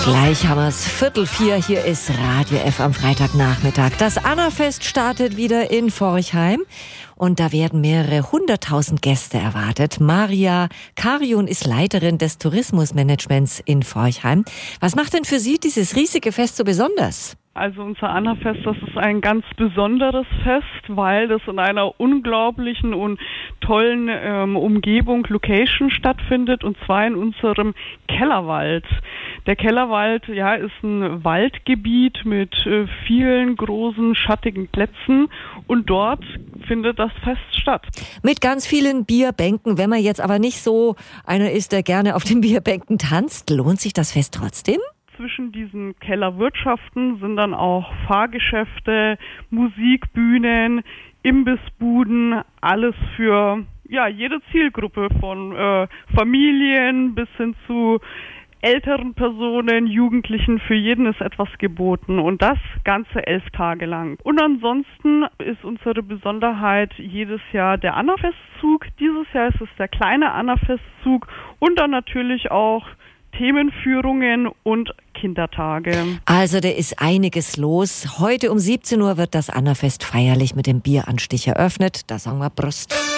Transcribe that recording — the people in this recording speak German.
Gleich haben wir es 3:45. Hier ist Radio F am Freitagnachmittag. Das Annafest startet wieder in Forchheim und da werden mehrere 100.000 Gäste erwartet. Maria Karion ist Leiterin des Tourismusmanagements in Forchheim. Was macht denn für Sie dieses riesige Fest so besonders? Also unser Annafest, das ist ein ganz besonderes Fest, weil das in einer unglaublichen und tollen Umgebung, Location stattfindet, und zwar in unserem Kellerwald. Der Kellerwald, ja, ist ein Waldgebiet mit vielen großen schattigen Plätzen, und dort findet das Fest statt. Mit ganz vielen Bierbänken. Wenn man jetzt aber nicht so einer ist, der gerne auf den Bierbänken tanzt, lohnt sich das Fest trotzdem? Zwischen diesen Kellerwirtschaften sind dann auch Fahrgeschäfte, Musikbühnen, Imbissbuden, alles für jede Zielgruppe, von Familien bis hin zu älteren Personen, Jugendlichen. Für jeden ist etwas geboten, und das ganze 11 Tage lang. Und ansonsten ist unsere Besonderheit jedes Jahr der Annafestzug. Dieses Jahr ist es der kleine Annafestzug und dann natürlich auch Themenführungen und Kindertage. Also da ist einiges los. Heute um 17 Uhr wird das Annafest feierlich mit dem Bieranstich eröffnet. Da sagen wir Prost.